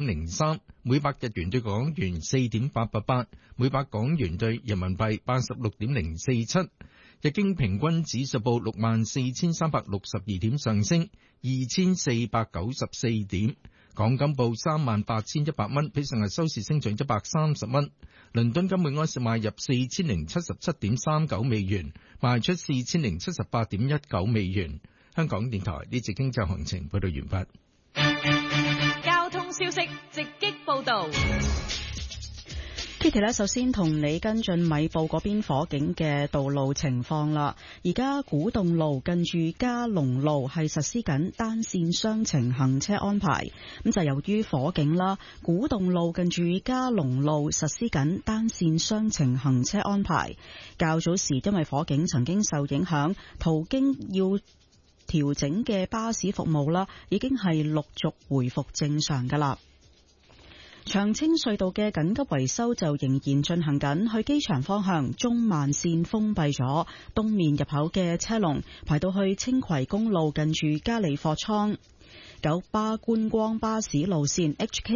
4.03，每百日元對港元4.888，每百港元對人民幣86.047。日經平均指數報64,362點，上升2,494點。港金報38,100蚊，比上日收市升漲130蚊。倫敦金每安士買入4077.39美元，賣出4078.19美元。香港電台呢節經濟行情報道完畢。交通消息直擊報道。 Kitty 呢，首先同你跟進米埔嗰邊火警嘅道路情況啦。而家古洞路近住嘉龍路係實施緊單線雙程行車安排，咁就由於火警啦，古洞路近住嘉龍路實施緊單線雙程行車安排。較早時因為火警曾經受影響，途經要調整嘅巴士服務啦，已經係陸續回復正常㗎啦。長青隧道嘅緊急維修就仍然進行緊，去機場方向中慢線封閉咗東面入口嘅車龍，排到去青葵公路近住嘉里貨倉。九巴觀光巴士路線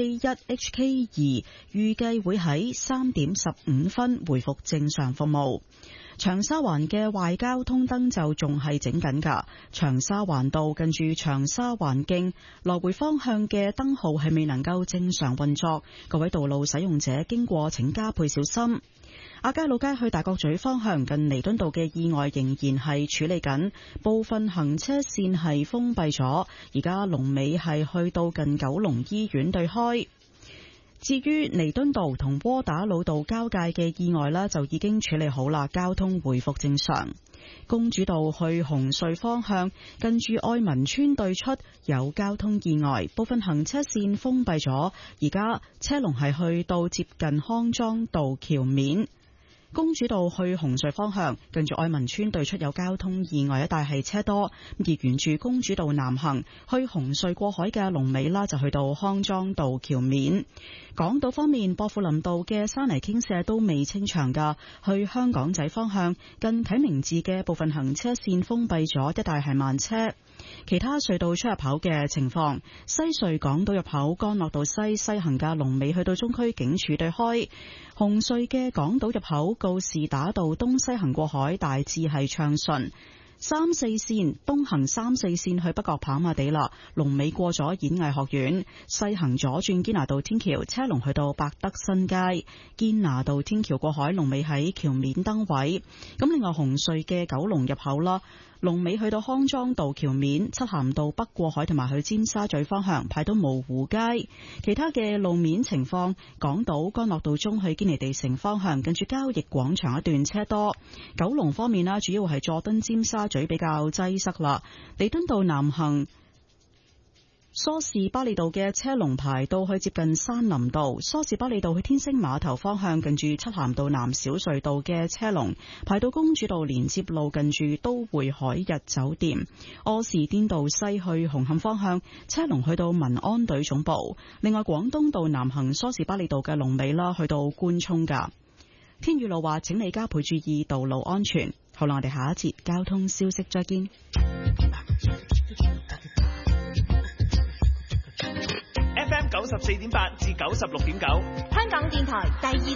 HK1、HK2 預計會喺3點15分回復正常服務。長沙灣嘅壞交通燈就仲係整緊㗎，長沙灣道近住長沙灣徑來回方向嘅燈號係未能夠正常運作，各位道路使用者經過請加倍小心。亞皆老街去大角咀方向近彌敦道嘅意外仍然係處理緊，部分行車線係封閉咗，而家龍尾係去到近九龍醫院對開。至於彌敦道同窩打老道交界嘅意外呢，就已經處理好啦，交通回復正常。公主道去紅隧方向近住愛民村對出有交通意外，部分行車線封閉咗，而家車龍係去到接近康莊道橋面。公主道去紅隧方向近住愛民村對出有交通意外，一帶係車多，而沿住公主道南行去紅隧過海嘅龍尾啦，就去到康莊道橋面。港島方面，薄扶林道嘅山泥傾瀉都未清場噶，去香港仔方向近啟明寺嘅部分行車線封閉咗，一帶係慢車。其他隧道出入口嘅情況，西隧港島入口干諾道西行嘅龍尾去到中區警署對開，紅隧嘅港島入口告士打道東西行過海大致係暢順。3、4線東行3、4線去北角跑馬地啦，龍尾過咗演藝學院，西行左轉堅拿道天橋，車龍去到百德新街，堅拿道天橋過海龍尾喺橋面燈位。咁另外紅隧嘅九龍入口啦，龍尾去到康莊道橋面，漆咸道北過海同埋去尖沙咀方向排到蕪湖街。其他嘅路面情況，港島干諾道中去堅尼地城方向近住交易廣場一段車多。九龍方面啦，主要係佐敦尖沙咀比較擠塞啦。彌敦道南行梳士巴利道嘅車龍排到去接近山林道，梳士巴利道去天星碼頭方向近住漆咸道南小隧道嘅車龍排到公主道連接路近住都會海逸酒店，柯士甸道西去紅磡方向車龍去到民安隊總部。另外廣東道南行梳士巴利道嘅龍尾啦去到官涌噶。天雨路話請你加倍注意道路安全。好啦，我哋下一節交通消息再見。 FM 94.8至96.9， 香港電台第二